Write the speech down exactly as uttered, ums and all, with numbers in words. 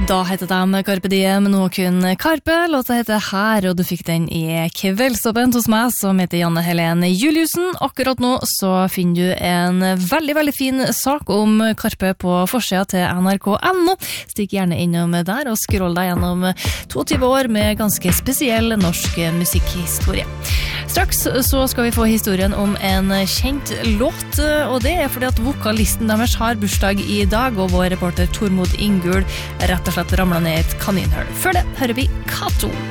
Da heter de Carpe Diem, nå kun Karpe. Låta heter Her, og du fikk den i Kveldstoppen hos meg, som heter Janne Helene Juliusen. Akkurat nå så finner du en veldig, veldig fin sak om Karpe på forsida til N R K punktum N O. Stikk gjerne innom der og scroll deg gjennom tjueto år med ganske spesiell norsk musikkhistorie. Straks så skal vi få historien om en kjent låt, og det er fordi at vokalisten deres har bursdag i dag, og vår reporter Tormod Ingul rett og slett ramlet ned i et kaninhull. Før det hører vi Kato.